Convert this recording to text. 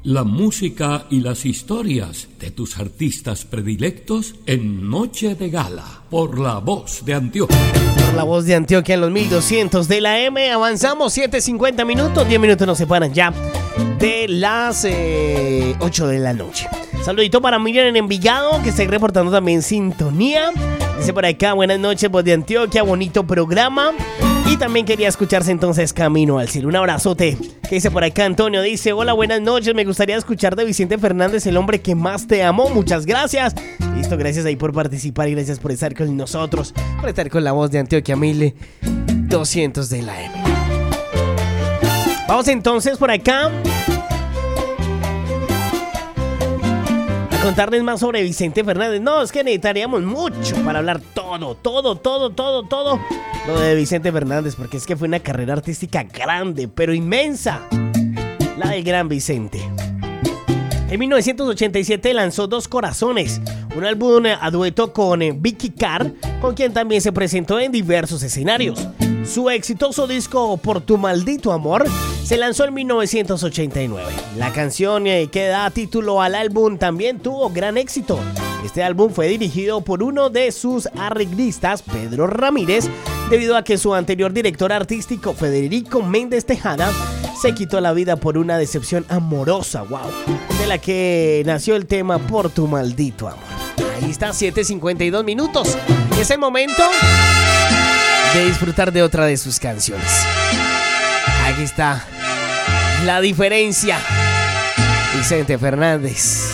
la música y las historias de tus artistas predilectos en Noche de Gala, por La Voz de Antioquia. Por La Voz de Antioquia en los 1200 de la M. Avanzamos 7:50 minutos, 10 minutos nos separan ya de las 8 de la noche. Saludito para Miriam en Envigado, que está reportando también sintonía. Dice por acá, buenas noches, Voz de Antioquia, bonito programa. Y también quería escucharse entonces Camino al Cielo. Un abrazote. ¿Qué dice por acá Antonio? Dice, hola, buenas noches. Me gustaría escuchar de Vicente Fernández, El hombre que más te amó. Muchas gracias. Listo, gracias ahí por participar y gracias por estar con nosotros, por estar con La Voz de Antioquia 1200 de la M. Vamos entonces por acá a contarles más sobre Vicente Fernández. No, es que necesitaríamos mucho para hablar todo lo de Vicente Fernández, porque es que fue una carrera artística grande, pero inmensa, la del gran Vicente. En 1987 lanzó Dos Corazones, un álbum a dueto con Vicky Carr, con quien también se presentó en diversos escenarios. Su exitoso disco Por tu maldito amor se lanzó en 1989. La canción que da título al álbum también tuvo gran éxito. Este álbum fue dirigido por uno de sus arreglistas, Pedro Ramírez, debido a que su anterior director artístico, Federico Méndez Tejada, se quitó la vida por una decepción amorosa, de la que nació el tema Por tu maldito amor. Ahí está, 7:52 minutos. Es el momento de disfrutar de otra de sus canciones. Aquí está La Diferencia, Vicente Fernández.